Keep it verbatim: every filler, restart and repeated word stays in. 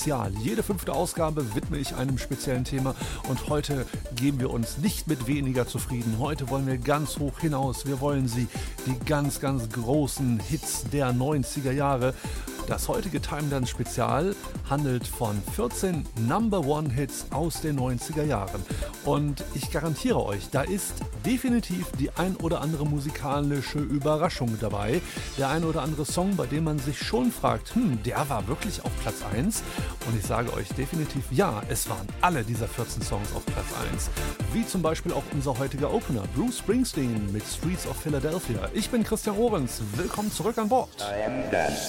Spezial. Jede fünfte Ausgabe widme ich einem speziellen Thema und heute geben wir uns nicht mit weniger zufrieden. Heute wollen wir ganz hoch hinaus. Wir wollen sie, die ganz, ganz großen Hits der neunziger Jahre. Das heutige Time Dance Spezial handelt von vierzehn Number One Hits aus den neunziger Jahren. Und ich garantiere euch, da ist definitiv die ein oder andere musikalische Überraschung dabei. Der ein oder andere Song, bei dem man sich schon fragt, hm, der war wirklich auf Platz eins. Und ich sage euch definitiv, ja, es waren alle dieser vierzehn Songs auf Platz eins. Wie zum Beispiel auch unser heutiger Opener, Bruce Springsteen mit Streets of Philadelphia. Ich bin Christian Ohrens, willkommen zurück an Bord.